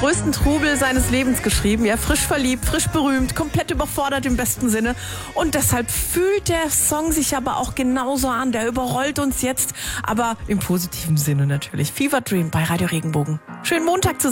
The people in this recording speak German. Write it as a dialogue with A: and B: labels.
A: größten Trubel seines Lebens geschrieben. Ja, frisch verliebt, frisch berühmt, komplett überfordert im besten Sinne. Und deshalb fühlt der Song sich aber auch genauso an. Der überrollt uns jetzt, aber im positiven Sinne natürlich. Fever Dream bei Radio Regenbogen. Schönen Montag zusammen.